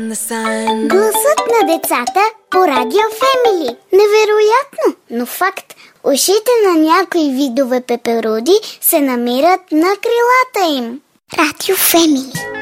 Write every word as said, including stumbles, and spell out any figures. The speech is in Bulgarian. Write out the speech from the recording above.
Гласът на децата по Радио Фемили. Невероятно, но факт. Ушите на някои видове пеперуди се намират на крилата им. Радио Фемили.